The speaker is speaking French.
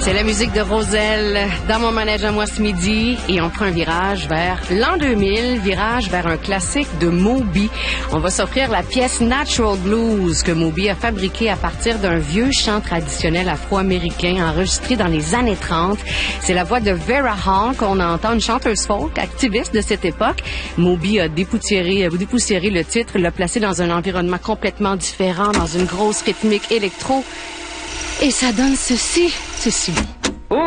C'est la musique de Roselle dans mon manège à moi ce midi et on prend un virage vers l'an 2000, virage vers un classique de Moby. On va s'offrir la pièce Natural Blues que Moby a fabriquée à partir d'un vieux chant traditionnel afro-américain enregistré dans les années 30. C'est la voix de Vera Hall qu'on entend, une chanteuse folk, activiste de cette époque. Moby a dépoussiéré le titre, l'a placé dans un environnement complètement différent, dans une grosse rythmique électro. Et ça donne ceci. C'est si bon.